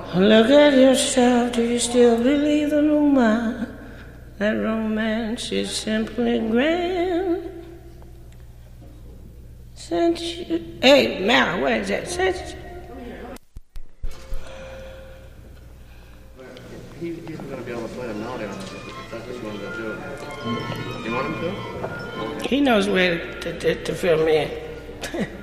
Look at yourself, do you still believe the rumor that romance is simply grand? Since you... Hey, Mal, what is that? Since... He's going to be able to play a melody on it if that's what you want to do. You want him to? He knows where to fill me in.